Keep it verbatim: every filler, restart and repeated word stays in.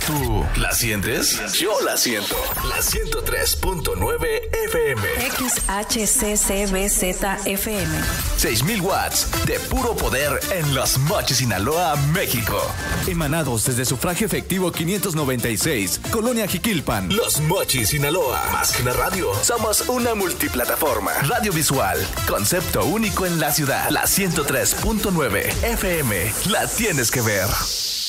¿Tú la sientes? Yo la siento. La ciento tres punto nueve F M. X H C C B Z F M. seis mil watts de puro poder en Los Mochis, Sinaloa, México. Emanados desde sufragio efectivo quinientos noventa y seis, Colonia Jiquilpan. Los Mochis, Sinaloa. Más que una radio, somos una multiplataforma. Radio visual, concepto único en la ciudad. La ciento tres punto nueve F M. La tienes que ver.